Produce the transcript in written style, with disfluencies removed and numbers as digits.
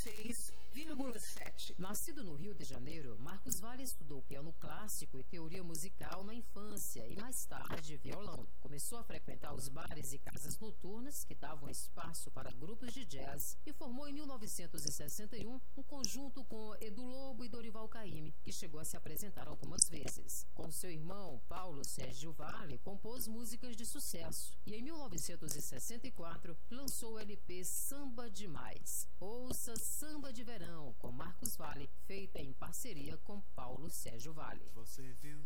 106,7. Nascido no Rio de Janeiro, Marcos Valle estudou piano clássico e teoria musical na infância e mais tarde violão. Começou a frequentar os bares e casas noturnas que davam espaço para grupos de jazz e formou em 1961 um conjunto com Edu Lobo e Dorival Caymmi, que chegou a se apresentar algumas vezes. Com seu irmão Paulo Sérgio Valle, compôs músicas de sucesso e em 1964 lançou o LP Samba Demais. Ouça Samba de Verão com Marcos Valle, feita em parceria com Paulo Sérgio Valle. Você viu